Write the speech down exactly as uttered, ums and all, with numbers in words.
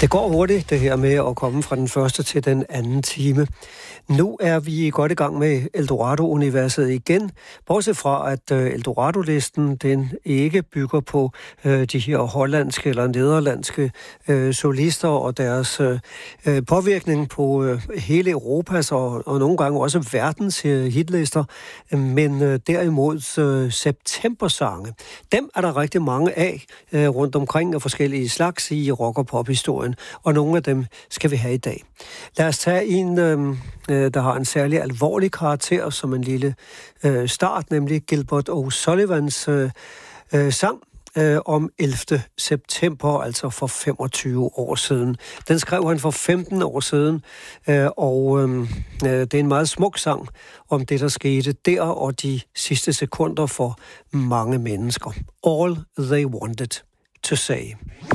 Det går hurtigt, det her med at komme fra den første til den anden time. Nu er vi godt i gang med Eldorado-universet igen, bortset fra, at Eldorado-listen den ikke bygger på øh, de her hollandske eller nederlandske øh, solister og deres øh, påvirkning på øh, hele Europas og, og nogle gange også verdens øh, hitlister, men øh, derimod øh, septembersange. Dem er der rigtig mange af øh, rundt omkring af forskellige slags i rock- og pop-historien, og nogle af dem skal vi have i dag. Lad os tage en, øh, der har en særlig alvorlig karakter som en lille øh, start, nemlig Gilbert O'Sullivans øh, øh, sang øh, om ellevte september, altså for femogtyve år siden. Den skrev han for femten år siden, øh, og øh, det er en meget smuk sang om det, der skete der og de sidste sekunder for mange mennesker. All they wanted to say.